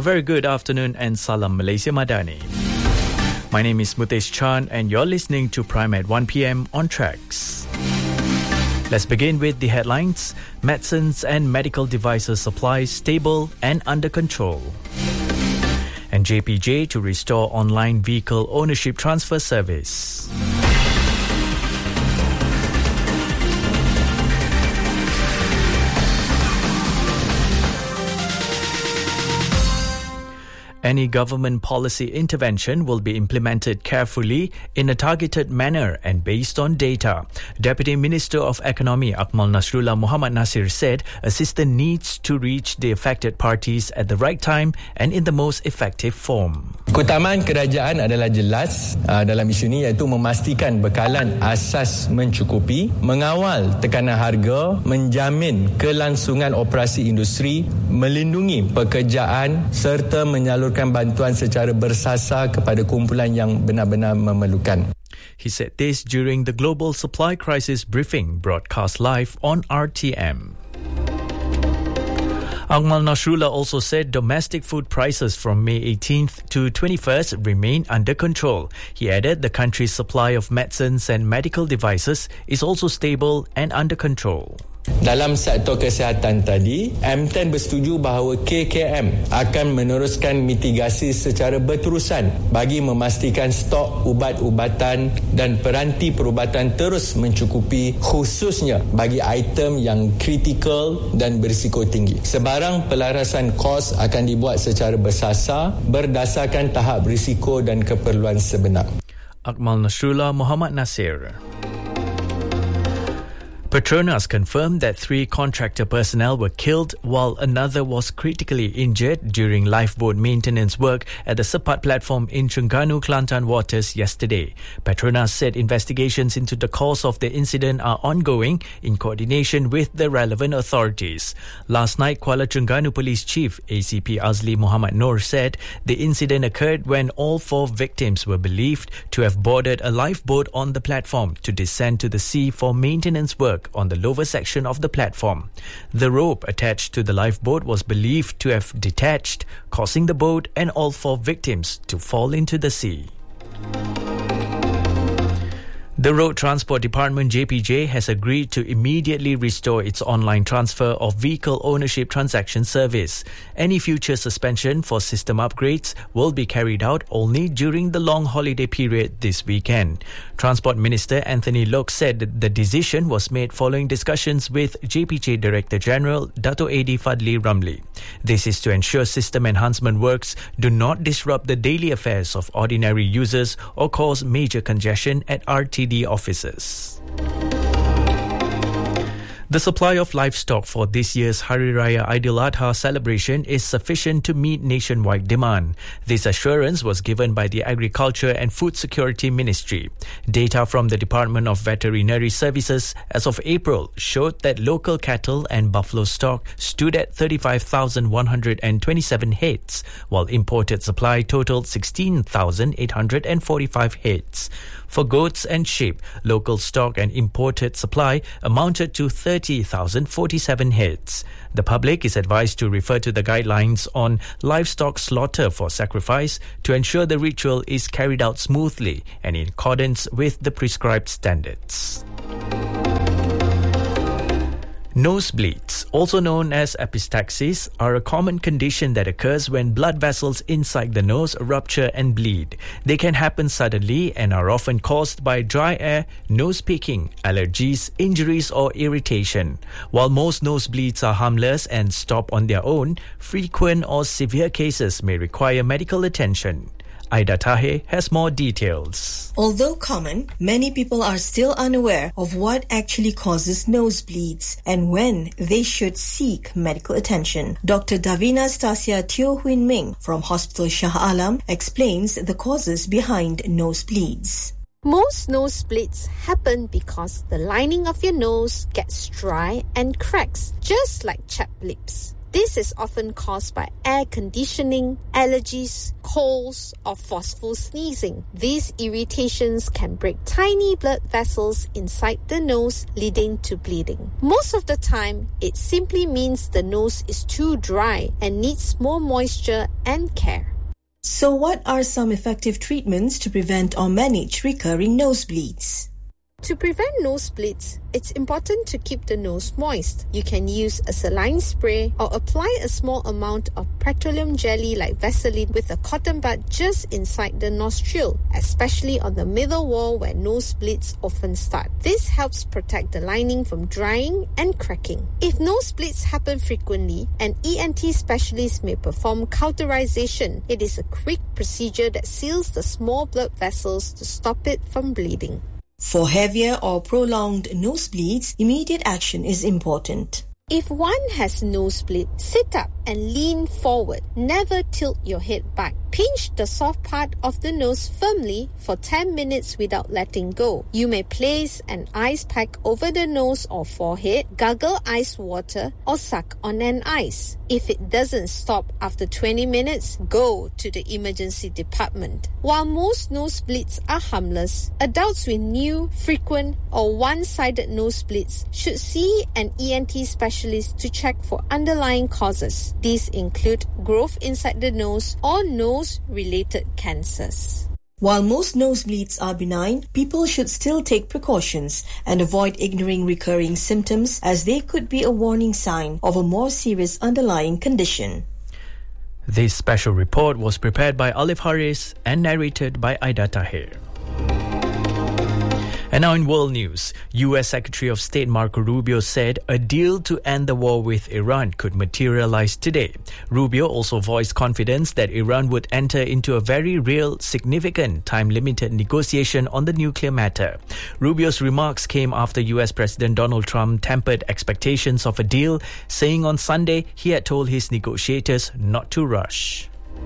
A very good afternoon and Salam Malaysia Madani. My name is Mutesh Chan and you're listening to Prime at 1 p.m. on Tracks. Let's begin with the headlines. Medicines and medical devices supply stable and under control. And JPJ to restore online vehicle ownership transfer service. Any government policy intervention will be implemented carefully in a targeted manner and based on data. Deputy Minister of Economy Akmal Nasrullah Muhammad Nasir said assistance needs to reach the affected parties at the right time and in the most effective form. Keutamaan kerajaan adalah jelas dalam isu ini, iaitu memastikan bekalan asas mencukupi, mengawal tekanan harga, menjamin kelangsungan operasi industri, melindungi pekerjaan serta menyalurkan bantuan secara bersasar kepada kumpulan yang benar-benar memerlukan. He said this during the Global Supply Crisis briefing broadcast live on RTM. Akmal Nasrullah also said domestic food prices from May 18th to 21st remain under control. He added the country's supply of medicines and medical devices is also stable and under control. Dalam sektor kesihatan tadi, MTN bersetuju bahawa KKM akan meneruskan mitigasi secara berterusan bagi memastikan stok ubat-ubatan dan peranti perubatan terus mencukupi, khususnya bagi item yang kritikal dan berisiko tinggi. Sebarang pelarasan kos akan dibuat secara bersasar berdasarkan tahap risiko dan keperluan sebenar. Akmal Nasrullah Muhammad Nasir. Petronas confirmed that 3 contractor personnel were killed while another was critically injured during lifeboat maintenance work at the Sepat platform in Terengganu, Kelantan waters yesterday. Petronas said investigations into the cause of the incident are ongoing in coordination with the relevant authorities. Last night, Kuala Terengganu Police Chief ACP Azli Muhammad Noor said the incident occurred when all 4 victims were believed to have boarded a lifeboat on the platform to descend to the sea for maintenance work on the lower section of the platform. The rope attached to the lifeboat was believed to have detached, causing the boat and all 4 victims to fall into the sea. The Road Transport Department JPJ has agreed to immediately restore its online transfer of vehicle ownership transaction service. Any future suspension for system upgrades will be carried out only during the long holiday period this weekend. Transport Minister Anthony Loke said that the decision was made following discussions with JPJ Director General Dato' A.D. Fadli Ramli. This is to ensure system enhancement works do not disrupt the daily affairs of ordinary users or cause major congestion at RTD offices. The supply of livestock for this year's Hari Raya Aidil-Adha celebration is sufficient to meet nationwide demand. This assurance was given by the Agriculture and Food Security Ministry. Data from the Department of Veterinary Services as of April showed that local cattle and buffalo stock stood at 35,127 heads, while imported supply totaled 16,845 heads. For goats and sheep, local stock and imported supply amounted to 30,047 heads. The public is advised to refer to the guidelines on livestock slaughter for sacrifice to ensure the ritual is carried out smoothly and in accordance with the prescribed standards. Nosebleeds, also known as epistaxis, are a common condition that occurs when blood vessels inside the nose rupture and bleed. They can happen suddenly and are often caused by dry air, nose picking, allergies, injuries or irritation. While most nosebleeds are harmless and stop on their own, frequent or severe cases may require medical attention. Aida Tahe has more details. Although common, many people are still unaware of what actually causes nosebleeds and when they should seek medical attention. Dr. Davina Stasia Teo Huin Ming from Hospital Shah Alam explains the causes behind nosebleeds. Most nosebleeds happen because the lining of your nose gets dry and cracks, just like chapped lips. This is often caused by air conditioning, allergies, colds, or forceful sneezing. These irritations can break tiny blood vessels inside the nose, leading to bleeding. Most of the time, it simply means the nose is too dry and needs more moisture and care. So what are some effective treatments to prevent or manage recurring nosebleeds? To prevent nosebleeds, it's important to keep the nose moist. You can use a saline spray or apply a small amount of petroleum jelly like Vaseline with a cotton bud just inside the nostril, especially on the middle wall where nosebleeds often start. This helps protect the lining from drying and cracking. If nosebleeds happen frequently, an ENT specialist may perform cauterization. It is a quick procedure that seals the small blood vessels to stop it from bleeding. For heavier or prolonged nosebleeds, immediate action is important. If one has nosebleed, sit up and lean forward. Never tilt your head back. Pinch the soft part of the nose firmly for 10 minutes without letting go. You may place an ice pack over the nose or forehead, gargle ice water, or suck on an ice. If it doesn't stop after 20 minutes, go to the emergency department. While most nosebleeds are harmless, adults with new, frequent, or one-sided nosebleeds should see an ENT specialist to check for underlying causes. These include growth inside the nose or nose-related cancers. While most nosebleeds are benign, people should still take precautions and avoid ignoring recurring symptoms as they could be a warning sign of a more serious underlying condition. This special report was prepared by Olive Harris and narrated by Aida Tahir. And now in world news, US Secretary of State Marco Rubio said a deal to end the war with Iran could materialize today. Rubio also voiced confidence that Iran would enter into a very real, significant, time-limited negotiation on the nuclear matter. Rubio's remarks came after US President Donald Trump tempered expectations of a deal, saying on Sunday he had told his negotiators not to rush.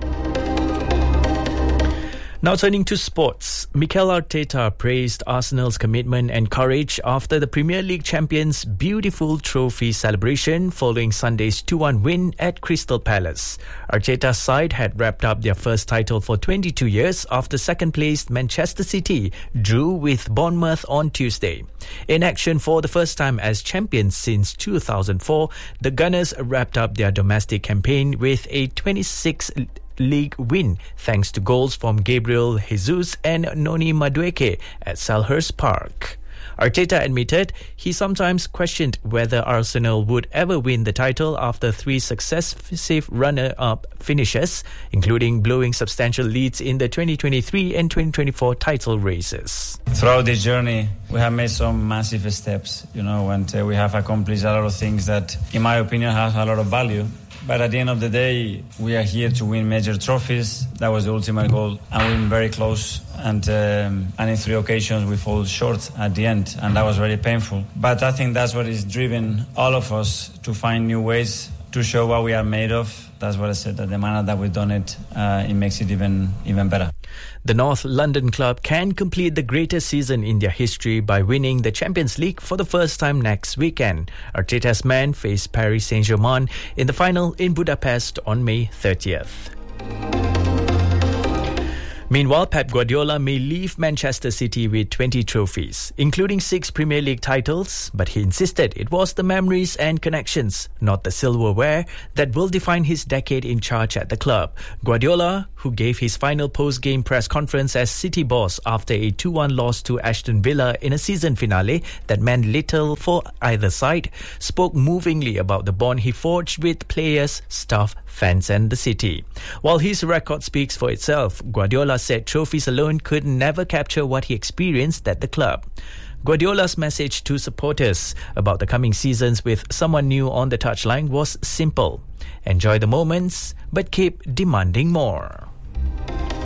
Now turning to sports, Mikel Arteta praised Arsenal's commitment and courage after the Premier League champions' beautiful trophy celebration following Sunday's 2-1 win at Crystal Palace. Arteta's side had wrapped up their first title for 22 years after second-placed Manchester City drew with Bournemouth on Tuesday. In action for the first time as champions since 2004, the Gunners wrapped up their domestic campaign with a 26 league win thanks to goals from Gabriel Jesus and Noni Madueke at Selhurst Park. Arteta admitted he sometimes questioned whether Arsenal would ever win the title after 3 successive runner-up finishes, including blowing substantial leads in the 2023 and 2024 title races. Throughout this journey, we have made some massive steps, and we have accomplished a lot of things that, in my opinion, have a lot of value. But at the end of the day, we are here to win major trophies. That was the ultimate goal, and we've been very close. And in 3 occasions, we fall short at the end, and that was very painful. But I think that's what is driving all of us to find new ways to show what we are made of. That's what I said, that the manner that we've done it, it makes it even better. The North London club can complete the greatest season in their history by winning the Champions League for the first time next weekend. Arteta's men face Paris Saint-Germain in the final in Budapest on May 30th. Meanwhile, Pep Guardiola may leave Manchester City with 20 trophies, including 6 Premier League titles, but he insisted it was the memories and connections, not the silverware, that will define his decade in charge at the club. Guardiola, who gave his final post-game press conference as City boss after a 2-1 loss to Aston Villa in a season finale that meant little for either side, spoke movingly about the bond he forged with players, staff, fans and the city. While his record speaks for itself, Guardiola said trophies alone could never capture what he experienced at the club. Guardiola's message to supporters about the coming seasons with someone new on the touchline was simple. Enjoy the moments, but keep demanding more.